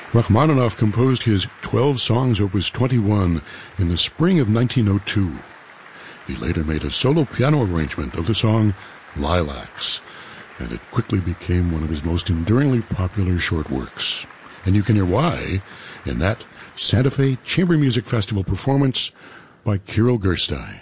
Rachmaninoff composed his 12 songs opus 21 in the spring of 1902. He later made a solo piano arrangement of the song Lilacs, and it quickly became one of his most enduringly popular short works. And you can hear why in that Santa Fe Chamber Music Festival performance by Kirill Gerstein.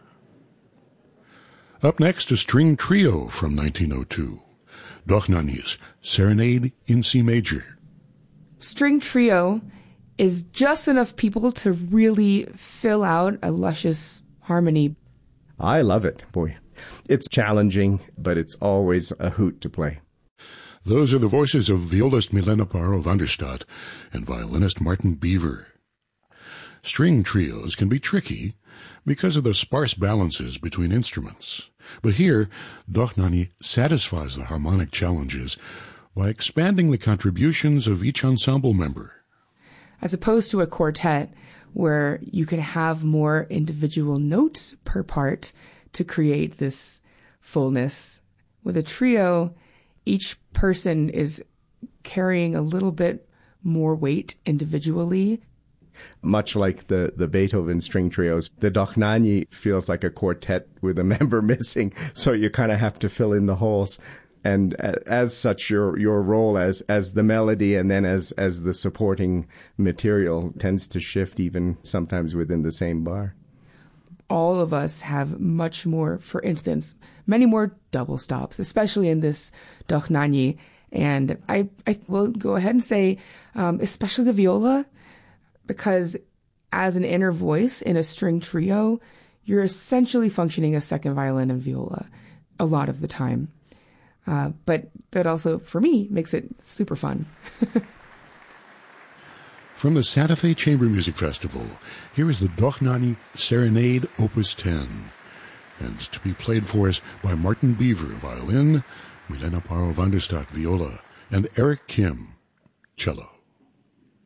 Up next, a string trio from 1902, Dochnany's Serenade in C Major. String trio is just enough people to really fill out a luscious harmony. I love it, boy. It's challenging, but it's always a hoot to play. Those are the voices of violist Milena Paro van der Stadt and violinist Martin Beaver. String trios can be tricky because of the sparse balances between instruments. But here, Dochnany satisfies the harmonic challenges by expanding the contributions of each ensemble member. As opposed to a quartet, where you can have more individual notes per part to create this fullness. With a trio, each person is carrying a little bit more weight individually. Much like the Beethoven string trios, the Dochnany feels like a quartet with a member missing, so you kind of have to fill in the holes. And as such, your role as the melody and then as the supporting material tends to shift even sometimes within the same bar. All of us have much more, for instance, many more double stops, especially in this Dochnany. And I will go ahead and say, especially the viola, because as an inner voice in a string trio, you're essentially functioning as second violin and viola a lot of the time. But that also, for me, makes it super fun. From the Santa Fe Chamber Music Festival, here is the Dochnany Serenade Opus 10. And it's to be played for us by Martin Beaver, violin, Milena Paro van der Stadt, viola, and Eric Kim, cello.